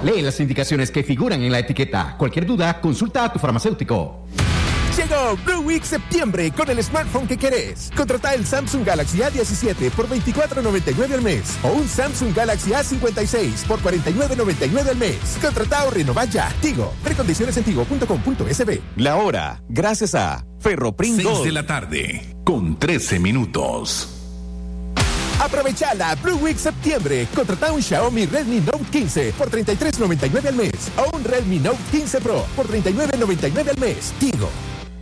Lee las indicaciones que figuran en la etiqueta. Cualquier duda, consulta a tu farmacéutico. Llegó Blue Week septiembre con el smartphone que querés. Contrata el Samsung Galaxy A17 por $24.99 al mes o un Samsung Galaxy A56 por $49.99 al mes. Contrata o renová ya. Tigo. Precondiciones en tigo.com.sb. La hora, gracias a Ferroprim 6 de la tarde, con 13 minutos. Aprovechala Blue Week septiembre. Contrata un Xiaomi Redmi Note 15 por $33.99 al mes o un Redmi Note 15 Pro por $39.99 al mes. Tigo.